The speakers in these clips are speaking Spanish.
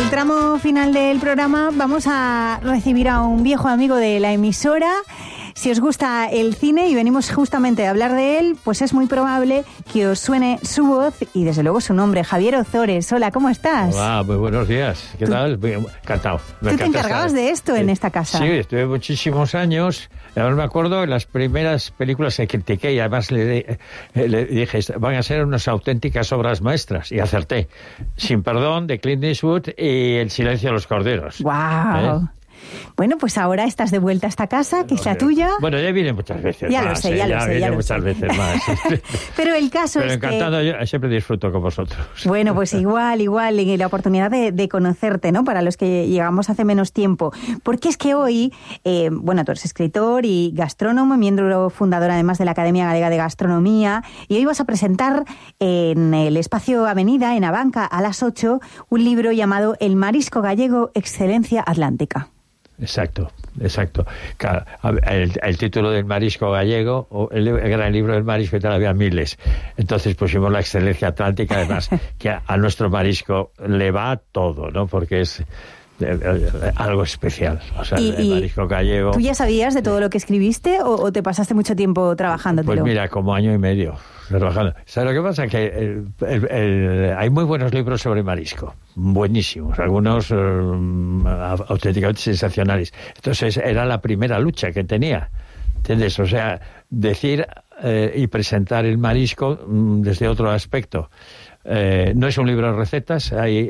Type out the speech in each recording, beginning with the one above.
el tramo final del programa vamos a recibir a un viejo amigo de la emisora. Si os gusta el cine y venimos justamente a hablar de él, pues es muy probable que os suene su voz y desde luego su nombre, Javier Ozores. Hola, ¿cómo estás? Hola, muy buenos días. ¿Qué tal? Encantado. ¿Tú te encargabas de esto en esta casa? Sí, estuve muchísimos años. Ahora me acuerdo de las primeras películas que critiqué y además le dije, van a ser unas auténticas obras maestras. Y acerté. Sin perdón, de Clint Eastwood y El silencio de los corderos. ¡Guau! Bueno, pues ahora estás de vuelta a esta casa, que es la tuya. Bueno, ya vine muchas veces ya más. Lo sé, ya lo sé. Muchas veces más. Pero el caso Pero es encantado, que... yo siempre disfruto con vosotros. Bueno, pues igual, y la oportunidad de conocerte, ¿no? Para los que llegamos hace menos tiempo. Porque es que hoy, tú eres escritor y gastrónomo, miembro fundador además de la Academia Galega de Gastronomía, y hoy vas a presentar en el Espacio Avenida, en Abanca, a las 8, un libro llamado El marisco gallego, excelencia atlántica. Exacto. Claro, el título del marisco gallego, o el gran libro del marisco, y tal, había miles. Entonces pusimos la excelencia atlántica, además, que a nuestro marisco le va todo, ¿no? Porque es algo especial. O sea, el marisco gallego... ¿Tú ya sabías de todo lo que escribiste o te pasaste mucho tiempo trabajándotelo? Pues mira, como año y medio trabajando. ¿Sabes lo que pasa? Que hay muy buenos libros sobre marisco, buenísimos, algunos auténticamente sensacionales. Entonces era la primera lucha que tenía, ¿entiendes? O sea, decir y presentar el marisco desde otro aspecto. No es un libro de recetas,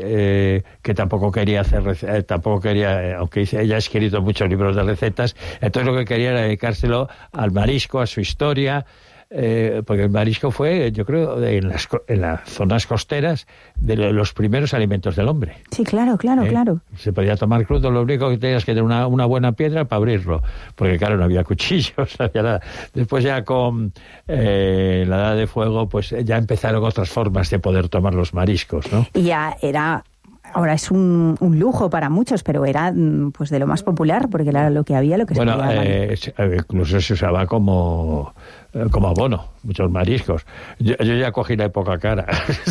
que tampoco quería hacer, aunque ella ha escrito muchos libros de recetas, entonces lo que quería era dedicárselo al marisco, a su historia, porque el marisco fue, yo creo, en las zonas costeras, de los primeros alimentos del hombre. Sí, claro. Se podía tomar crudo, lo único que tenías que tener una buena piedra para abrirlo, porque claro, no había cuchillos, no había nada. Después ya con la edad de fuego, pues ya empezaron otras formas de poder tomar los mariscos, ¿no? Y ya era... Ahora es un lujo para muchos, pero era pues de lo más popular, porque era lo que había, lo que se podía incluso se usaba como abono, muchos mariscos. Yo ya cogí la época cara.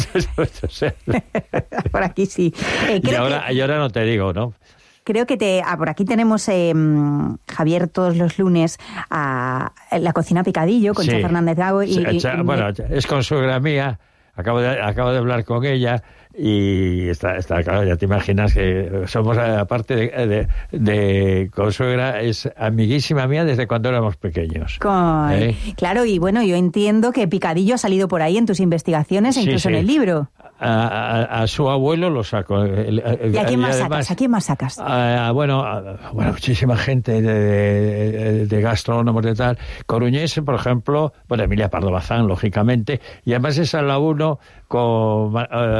Por aquí sí. Y ahora no te digo, ¿no? Creo que por aquí tenemos, Javier, todos los lunes a la cocina Picadillo con Cha Fernández Gago. Bueno, es consuegra mía. Acabo de hablar con ella y está claro, ya te imaginas que somos, aparte de consuegra, es amiguísima mía desde cuando éramos pequeños. Claro, y bueno, yo entiendo que Picadillo ha salido por ahí en tus investigaciones, incluso en el libro. A su abuelo lo saco. ¿Y a quién más sacas? Muchísima gente de gastrónomos de tal. Coruñés, por ejemplo, Emilia Pardo Bazán, lógicamente, y además es a la uno con